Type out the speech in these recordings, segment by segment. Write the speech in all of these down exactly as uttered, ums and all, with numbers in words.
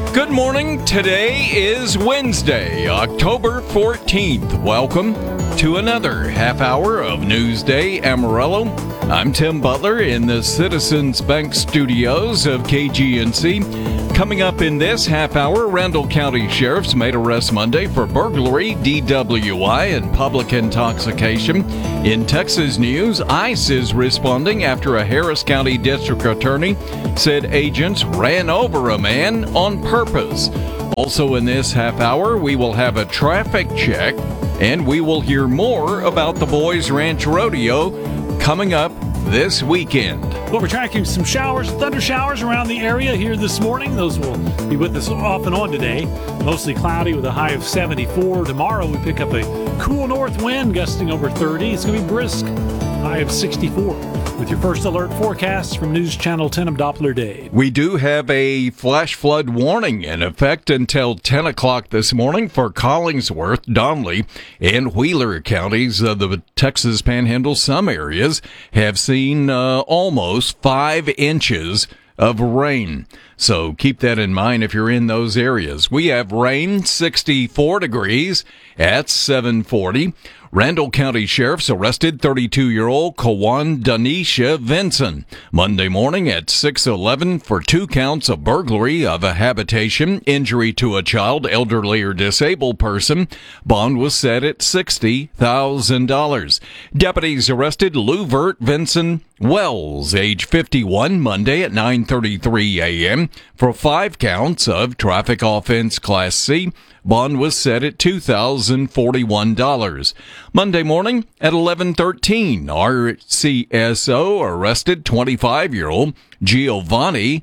Good morning. Today is Wednesday, October fourteenth. Welcome to another half hour of Newsday Amarillo. I'm Tim Butler in the Citizens Bank studios of K G N C. Coming up in this half hour, Randall County Sheriff's made arrest Monday for burglary, D W I, and public intoxication. In Texas news, ICE is responding after a Harris County District Attorney said agents ran over a man on purpose. Also in this half hour, we will have a traffic check, and we will hear more about the Boys Ranch Rodeo coming up this weekend. Well, we're tracking some showers, thunder showers around the area here this morning. Those will be with us off and on today. Mostly cloudy with a high of seventy-four. Tomorrow we pick up a cool north wind gusting over thirty. It's going to be brisk, high of sixty-four. With your first alert forecast from News Channel ten, I'm Doppler Dave. We do have a flash flood warning in effect until ten o'clock this morning for Collingsworth, Donley, and Wheeler counties of the Texas Panhandle. Some areas have seen uh, almost five inches of rain. So keep that in mind if you're in those areas. We have rain, sixty-four degrees at seven forty. Randall County Sheriff's arrested thirty-two-year-old Kawan Danisha Vinson Monday morning at six eleven for two counts of burglary of a habitation, injury to a child, elderly, or disabled person. Bond was set at sixty thousand dollars. Deputies arrested Luvert Vinson Wells, age fifty-one, Monday at nine thirty-three a.m. for five counts of traffic offense Class C. Bond was set at two thousand forty-one dollars. Monday morning at eleven thirteen, R C S O arrested twenty-five-year-old Giovanni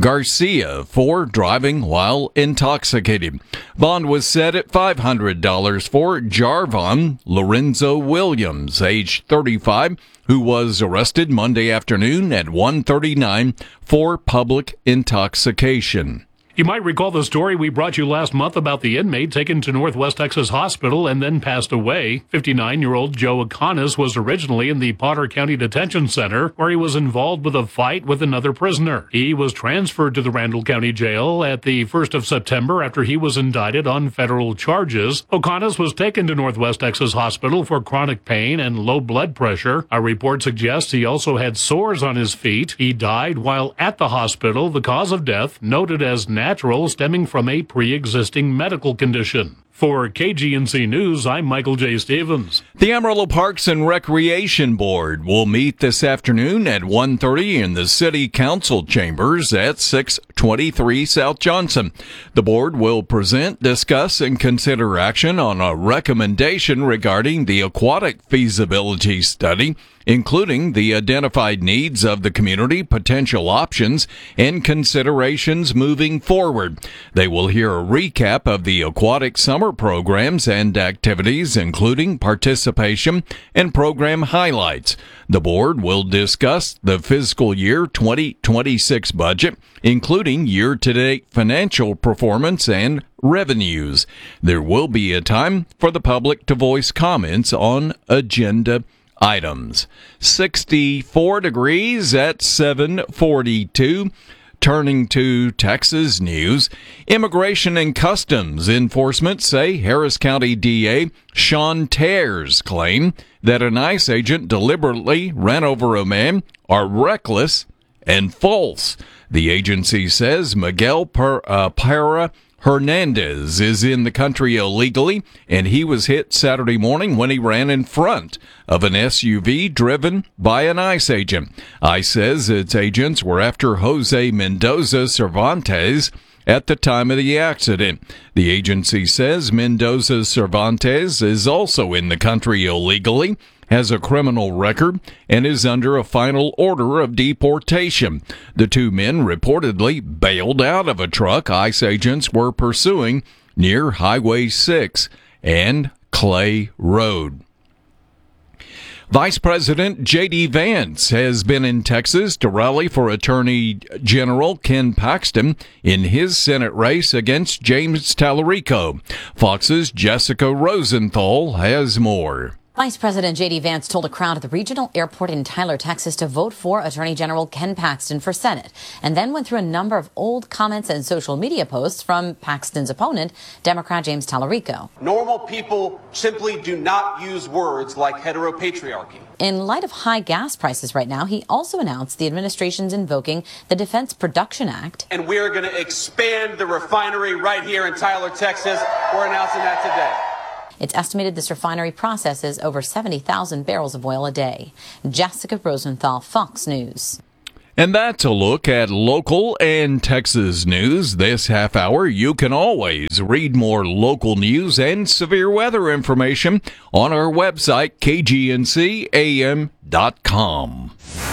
Garcia for driving while intoxicated. Bond was set at five hundred dollars for Jarvon Lorenzo Williams, age thirty-five, who was arrested Monday afternoon at one thirty-nine for public intoxication. You might recall the story we brought you last month about the inmate taken to Northwest Texas Hospital and then passed away. fifty-nine-year-old Joe Aconis was originally in the Potter County Detention Center, where he was involved with a fight with another prisoner. He was transferred to the Randall County Jail at the first of September after he was indicted on federal charges. Aconis was taken to Northwest Texas Hospital for chronic pain and low blood pressure. A report suggests he also had sores on his feet. He died while at the hospital. The cause of death noted as natural, stemming from a pre-existing medical condition. For K G N C News, I'm Michael J. Stevens. The Amarillo Parks and Recreation Board will meet this afternoon at one thirty in the City Council chambers at six twenty-three South Johnson. The board will present, discuss, and consider action on a recommendation regarding the aquatic feasibility study, including the identified needs of the community, potential options, and considerations moving forward. They will hear a recap of the aquatic summer programs and activities, including participation and program highlights. The board will discuss the fiscal year twenty twenty-six budget, including year-to-date financial performance and revenues. There will be a time for the public to voice comments on agenda items. sixty-four degrees at seven forty-two. Turning to Texas news, Immigration and Customs Enforcement say Harris County D A Sean Tears' claim that an ICE agent deliberately ran over a man are reckless and false. The agency says Miguel per, uh, Para Hernandez is in the country illegally, and he was hit Saturday morning when he ran in front of an S U V driven by an ICE agent. ICE says its agents were after Jose Mendoza Cervantes at the time of the accident. The agency says Mendoza Cervantes is also in the country illegally, has a criminal record, and is under a final order of deportation. The two men reportedly bailed out of a truck ICE agents were pursuing near Highway six and Clay Road. Vice President J D. Vance has been in Texas to rally for Attorney General Ken Paxton in his Senate race against James Tallarico. Fox's Jessica Rosenthal has more. Vice President J D. Vance told a crowd at the regional airport in Tyler, Texas, to vote for Attorney General Ken Paxton for Senate, and then went through a number of old comments and social media posts from Paxton's opponent, Democrat James Tallarico. Normal people simply do not use words like heteropatriarchy. In light of high gas prices right now, he also announced the administration's invoking the Defense Production Act. And we're going to expand the refinery right here in Tyler, Texas. We're announcing that today. It's estimated this refinery processes over seventy thousand barrels of oil a day. Jessica Rosenthal, Fox News. And that's a look at local and Texas news. This half hour, you can always read more local news and severe weather information on our website, K G N C A M dot com.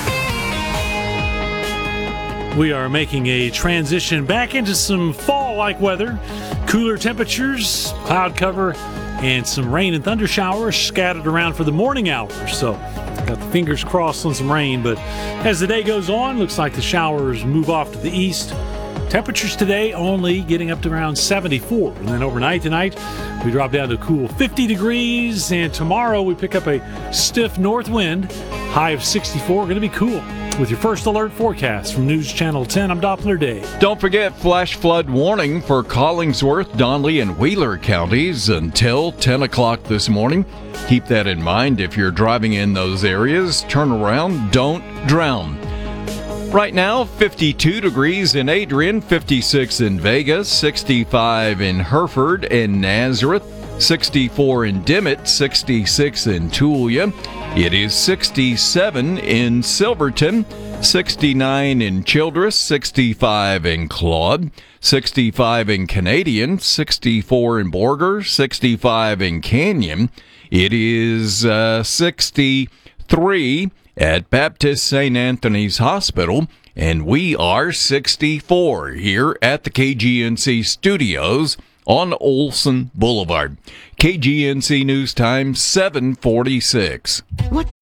We are making a transition back into some fall-like weather. Cooler temperatures, cloud cover, and some rain and thunder showers scattered around for the morning hours. So got the fingers crossed on some rain, but as the day goes on, looks like the showers move off to the east. Temperatures today only getting up to around seventy-four. And then overnight tonight, we drop down to a cool fifty degrees. And tomorrow we pick up a stiff north wind, high of sixty-four. Going to be cool. With your first alert forecast from News Channel ten, I'm Doppler Dave. Don't forget flash flood warning for Collingsworth, Donley, and Wheeler counties until ten o'clock this morning. Keep that in mind if you're driving in those areas. Turn around, don't drown. Right now, fifty-two degrees in Adrian, fifty-six in Vegas, sixty-five in Hereford and Nazareth, sixty-four in Dimmitt, sixty-six in Tulia. It is sixty-seven in Silverton, sixty-nine in Childress, sixty-five in Claude, sixty-five in Canadian, sixty-four in Borger, sixty-five in Canyon. It is uh, sixty-three at Baptist Saint Anthony's Hospital, and we are sixty-four here at the K G N C studios on Olson Boulevard. K G N C News Time, seven forty-six. What